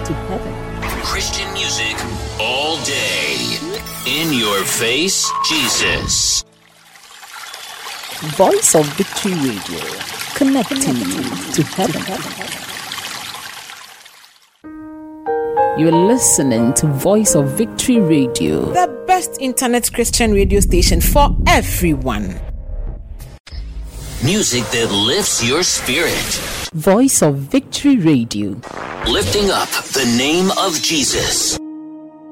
to heaven. Christian music all day. In your face, Jesus. Voice of Victory Radio, connecting you to heaven. You're listening to Voice of Victory Radio, the best internet Christian radio station for everyone. Music that lifts your spirit. Voice of Victory Radio, Lifting up the name of Jesus.